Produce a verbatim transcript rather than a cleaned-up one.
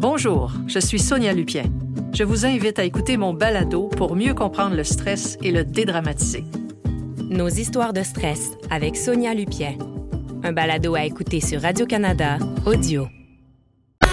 Bonjour, je suis Sonia Lupien. Je vous invite à écouter mon balado pour mieux comprendre le stress et le dédramatiser. Nos histoires de stress avec Sonia Lupien. Un balado à écouter sur Radio-Canada Audio.